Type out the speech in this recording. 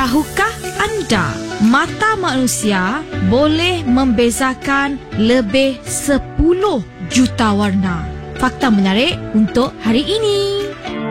Tahukah anda mata manusia boleh membezakan lebih 10 juta warna? Fakta menarik untuk hari ini.